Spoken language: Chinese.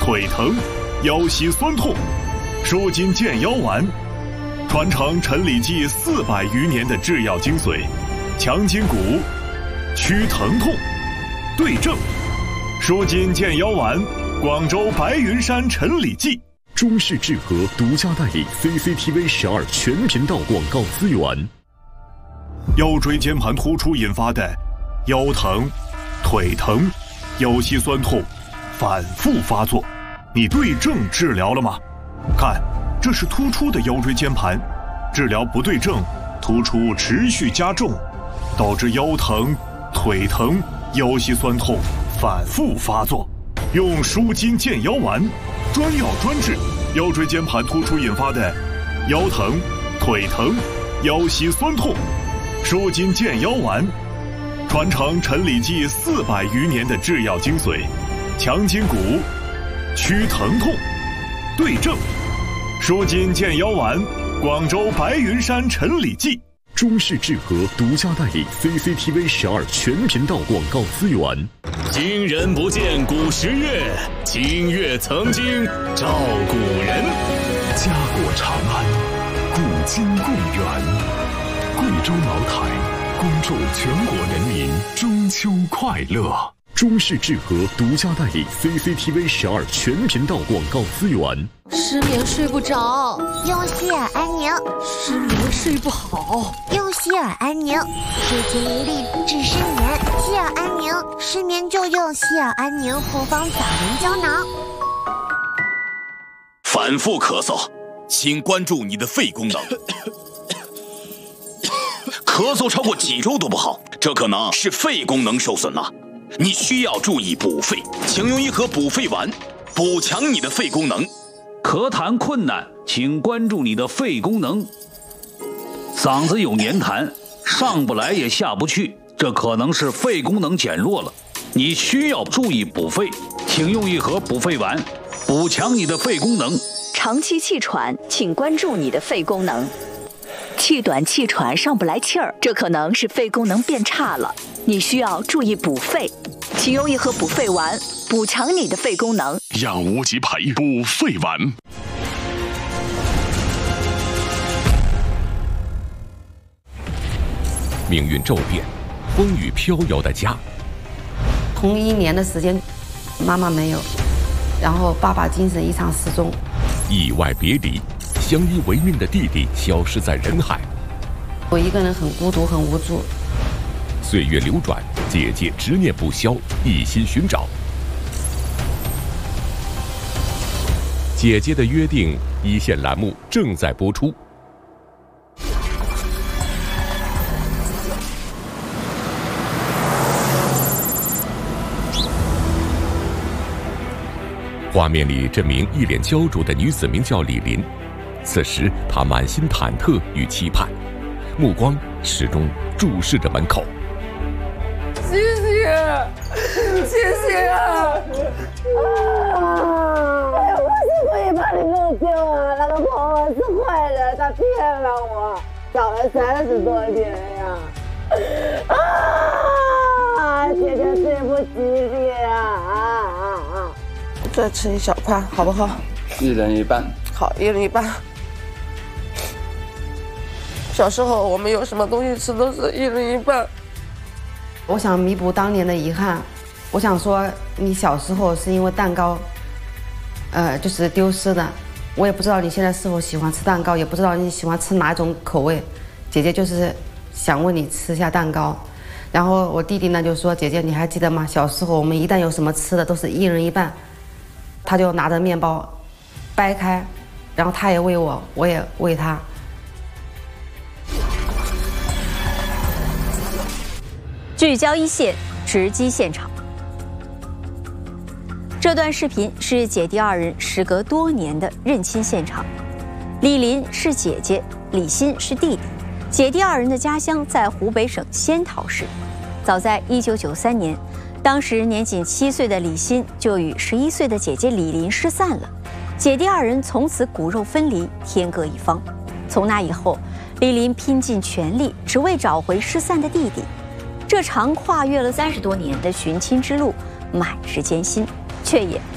腿疼、腰膝酸痛，舒筋健腰丸，传承陈李济400余年的制药精髓，强筋骨，祛疼痛，对症，舒筋健腰丸，广州白云山陈李济。 中式制和独家代理 CCTV 12全频道广告资源。 腰椎间盘突出引发的腰疼、腿疼、腰膝酸痛反复发作，你对症治疗了吗？看，这是突出的腰椎间盘，治疗不对症，突出持续加重，导致腰疼、腿疼、腰膝酸痛反复发作。用舒筋健腰丸，专药专治腰椎间盘突出引发的腰疼、腿疼、腰膝酸痛。舒筋健腰丸，传承陈李济400余年的制药精髓，强筋骨，祛疼痛，对症，舒筋健腰丸，广州白云山陈李济。 中式制和独家代理 CCTV 12全频道广告资源。 今人不见古时月，今月曾经照古人。 家国长安，古今贵园。贵州茅台，恭祝全国人民中秋快乐。中式制和独家代理 CCTV 12全频道广告资源。 失眠睡不着， 用希尔安宁。 失眠睡不好， 用希尔安宁。水晶一粒治失眠，希尔安宁。失眠就用希尔安宁复方枣仁胶囊。 反复咳嗽，请关注你的肺功能。咳嗽超过几周都不好，这可能是肺功能受损了。你需要注意补肺，请用一盒补肺丸，补强你的肺功能。 咳痰困难，请关注你的肺功能。嗓子有黏痰，上不来也下不去，这可能是肺功能减弱了。你需要注意补肺，请用一盒补肺丸，补强你的肺功能。 长期气喘，请关注你的肺功能。气短气喘上不来气儿，这可能是肺功能变差了，你需要注意补肺，请用一盒补肺丸，补强你的肺功能。 养无极培补肺丸。命运骤变，风雨飘摇的家。 同1年的时间，妈妈没有，然后爸爸精神异常失踪， 意外别离。相依为命的弟弟消失在人海， 我一个人很孤独，很无助。 岁月流转，姐姐执念不消，一心寻找。姐姐的约定一线栏目正在播出。画面里，这名一脸焦灼的女子名叫李林。此时，她满心忐忑与期盼，目光始终注视着门口。 谢谢，谢谢啊！ 我是可以把你弄丢啊！那个婆婆是坏人，她骗了我，找了30多年呀！姐姐对不起你啊！ 再吃一小块，好不好 ？1人1半。 好，1人1半。小时候我们有什么东西吃都是1人1半。我想弥补当年的遗憾，我想说你小时候是因为蛋糕，就是丢失的。我也不知道你现在是否喜欢吃蛋糕，也不知道你喜欢吃哪种口味。姐姐就是想问你吃一下蛋糕。然后我弟弟呢就说：“姐姐，你还记得吗？小时候我们一旦有什么吃的都是1人1半。”他就拿着面包掰开，然后他也喂我，我也喂他。 聚焦一线，直击现场。这段视频是姐弟2人时隔多年的认亲现场。李林是姐姐，李欣是弟弟。姐弟2人的家乡在湖北省仙桃市。早在1993年，当时年仅7岁的李欣就与11岁的姐姐李林失散了，姐弟2人从此骨肉分离，天各一方。从那以后，李林拼尽全力，只为找回失散的弟弟。这场跨越了30多年的寻亲之路，满是艰辛，却也